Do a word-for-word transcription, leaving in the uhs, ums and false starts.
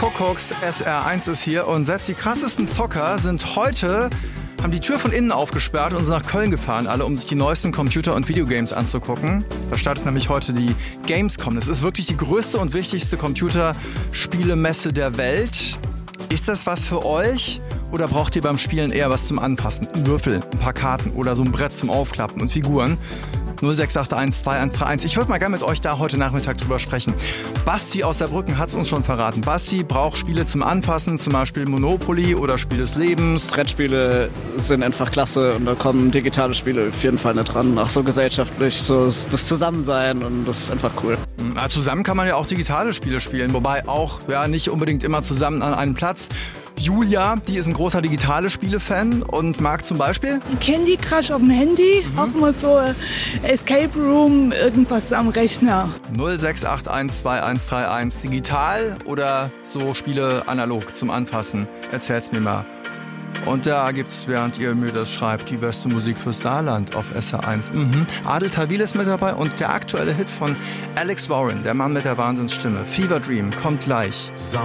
Kuckucks, S R eins ist hier und selbst die krassesten Zocker sind heute, haben die Tür von innen aufgesperrt und sind nach Köln gefahren, alle, um sich die neuesten Computer- und Videogames anzugucken. Da startet nämlich heute die Gamescom. Das ist wirklich die größte und wichtigste Computerspielemesse der Welt. Ist das was für euch? Oder braucht ihr beim Spielen eher was zum Anfassen? Ein Würfel, ein paar Karten oder so ein Brett zum Aufklappen und Figuren? null sechs acht eins zwei eins drei eins. Ich würde mal gerne mit euch da heute Nachmittag drüber sprechen. Basti aus Saarbrücken hat es uns schon verraten. Basti braucht Spiele zum Anfassen, zum Beispiel Monopoly oder Spiel des Lebens. Brettspiele sind einfach klasse und da kommen digitale Spiele auf jeden Fall nicht dran. Auch so gesellschaftlich, so das Zusammensein und das ist einfach cool. Ja, zusammen kann man ja auch digitale Spiele spielen, wobei auch ja nicht unbedingt immer zusammen an einem Platz. Julia, die ist ein großer digitale Spiele-Fan und mag zum Beispiel Candy Crush auf dem Handy, mhm. auch mal so Escape Room, irgendwas am Rechner. null sechs acht eins zwei eins drei eins. Digital oder so Spiele analog zum Anfassen? Erzählt's mir mal. Und da gibt's, während ihr mir das schreibt, die beste Musik fürs Saarland auf S R eins. Mhm. Adel Tawil ist mit dabei und der aktuelle Hit von Alex Warren, der Mann mit der Wahnsinnsstimme. Fever Dream kommt gleich.